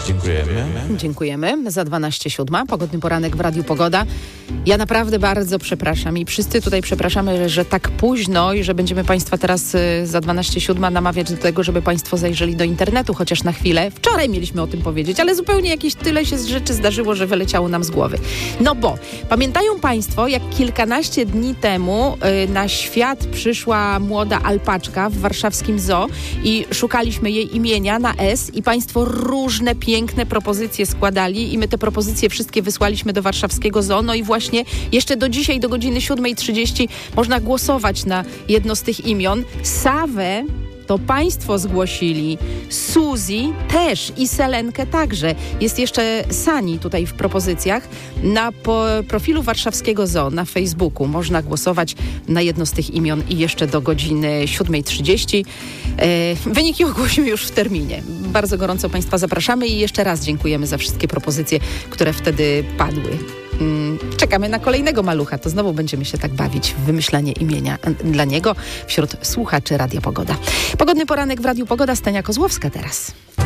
Dziękujemy. Dziękujemy. Za 12:07. Pogodny poranek w Radiu Pogoda. Ja naprawdę bardzo przepraszam i wszyscy tutaj przepraszamy, że tak późno i że będziemy Państwa teraz za 12:07 namawiać do tego, żeby Państwo zajrzeli do internetu chociaż na chwilę. Wczoraj mieliśmy o tym powiedzieć, ale zupełnie jakieś tyle się rzeczy zdarzyło, że wyleciało nam z głowy. No bo pamiętają Państwo, jak kilkanaście dni temu na świat przyszła młoda alpaczka w warszawskim zoo i szukaliśmy jej imienia na S i Państwo różne piękne propozycje składali i my te propozycje wszystkie wysłaliśmy do warszawskiego zoo. No i właśnie jeszcze do dzisiaj, do godziny 7:30 można głosować na jedno z tych imion. Sawę to Państwo zgłosili, Suzy też i Selenkę także. Jest jeszcze Sani tutaj w propozycjach. Na profilu warszawskiego zoo na Facebooku można głosować na jedno z tych imion i jeszcze do godziny 7:30. Wyniki ogłosimy już w terminie. Bardzo gorąco Państwa zapraszamy i jeszcze raz dziękujemy za wszystkie propozycje, które wtedy padły. Czekamy na kolejnego malucha. To znowu będziemy się tak bawić w wymyślanie imienia dla niego wśród słuchaczy Radia Pogoda. Pogodny poranek w Radiu Pogoda. Stania Kozłowska teraz.